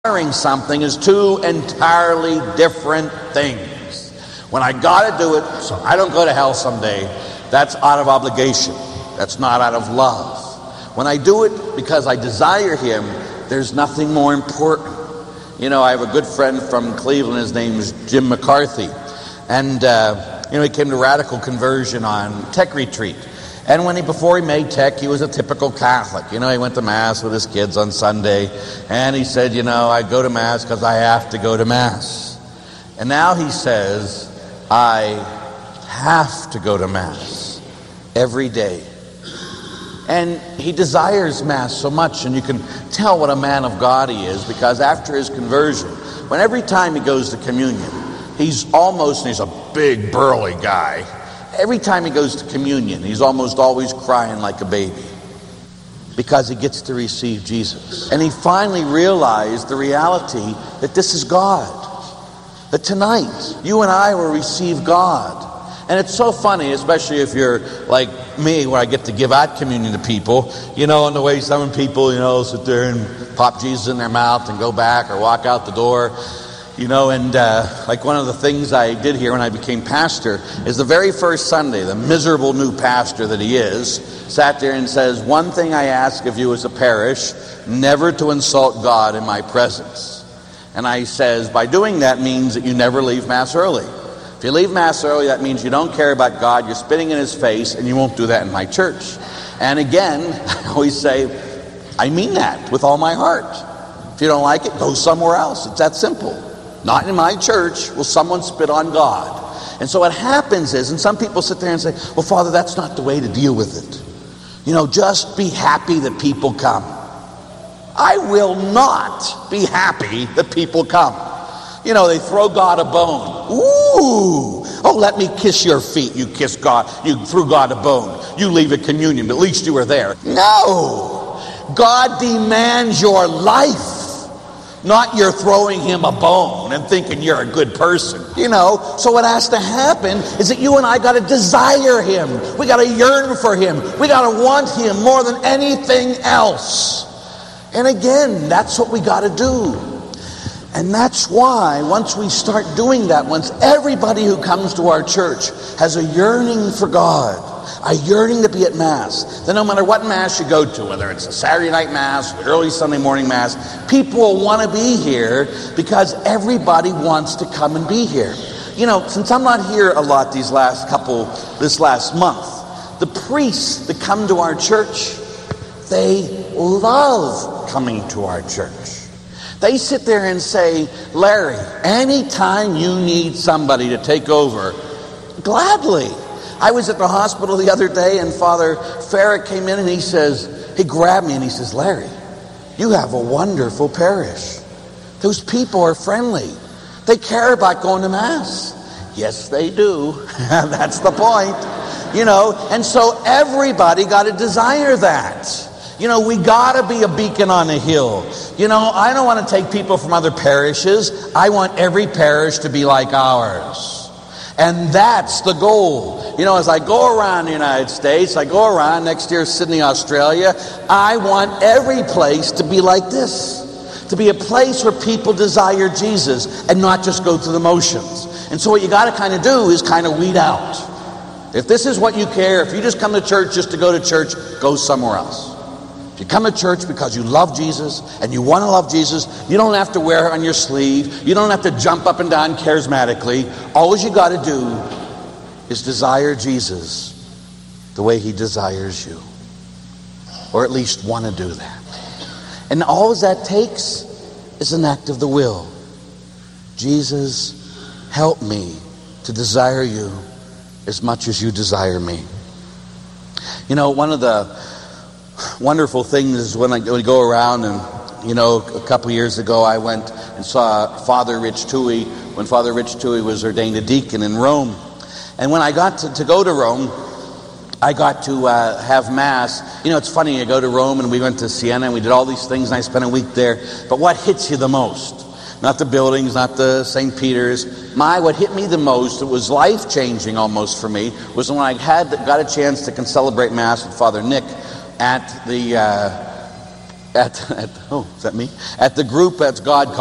desiring something is two entirely different things. When I got to do it so I don't go to hell someday, that's out of obligation. That's not out of love. When I do it because I desire Him, there's nothing more important. You know, I have a good friend from Cleveland. His name is Jim McCarthy. And, he came to Radical Conversion on Tech Retreat. And before he made Tech, he was a typical Catholic. He went to Mass with his kids on Sunday. And he said, I go to Mass because I have to go to Mass. And now he says, I have to go to Mass every day. And he desires Mass so much, and you can tell what a man of God he is, because after his conversion, every time he goes to communion, he's a big burly guy. Every time he goes to communion, he's almost always crying like a baby, because he gets to receive Jesus. And he finally realized the reality that this is God. That tonight, you and I will receive God. And it's so funny, especially if you're like me, where I get to give out communion to people, and the way some people, sit there and pop Jesus in their mouth and go back or walk out the door, and like one of the things I did here when I became pastor is the very first Sunday, the miserable new pastor that he is, sat there and says, one thing I ask of you as a parish, never to insult God in my presence. And I says, by doing that means that you never leave Mass early. If you leave Mass early, that means you don't care about God, you're spitting in His face, and you won't do that in my church. And again, I always say, I mean that with all my heart. If you don't like it, go somewhere else. It's that simple. Not in my church will someone spit on God. And so what happens is, and some people sit there and say, well, Father, that's not the way to deal with it. Just be happy that people come. I will not be happy that people come. They throw God a bone. Ooh, oh, let me kiss your feet. You kiss God. You threw God a bone. You leave a communion, but at least you were there. No, God demands your life. Not you're throwing Him a bone and thinking you're a good person. So what has to happen is that you and I got to desire Him. We got to yearn for Him. We got to want Him more than anything else. And again, that's what we got to do. And that's why once we start doing that, once everybody who comes to our church has a yearning for God, a yearning to be at Mass, then no matter what Mass you go to, whether it's a Saturday night Mass, the early Sunday morning Mass, people will want to be here because everybody wants to come and be here. Since I'm not here a lot this last month, the priests that come to our church, they love coming to our church. They sit there and say, Larry, anytime you need somebody to take over, gladly. I was at the hospital the other day, and Father Farrah came in and he grabbed me and he says, Larry, you have a wonderful parish. Those people are friendly. They care about going to Mass. Yes, they do. That's the point. And so everybody got to desire that. We got to be a beacon on a hill. I don't want to take people from other parishes. I want every parish to be like ours. And that's the goal. As I go around the United States, I go around next year Sydney, Australia, I want every place to be like this. To be a place where people desire Jesus and not just go through the motions. And so what you got to kind of do is kind of weed out. If this is what you care, if you just come to church just to go to church, go somewhere else. You come to church because you love Jesus and you want to love Jesus. You don't have to wear it on your sleeve. You don't have to jump up and down charismatically. All you got to do is desire Jesus the way He desires you. Or at least want to do that. And all that takes is an act of the will. Jesus, help me to desire you as much as you desire me. One of the wonderful things is when I go around, and a couple years ago I went and saw Father Rich Toohey when Father Rich Toohey was ordained a deacon in Rome. And when I got to go to Rome, I got to have Mass. It's funny, I go to Rome and we went to Siena and we did all these things and I spent a week there. But what hits you the most? Not the buildings, not the St. Peter's. What hit me the most, it was life-changing almost for me, was when I got a chance to celebrate Mass with Father Nick at the oh, is that me? At the group that's God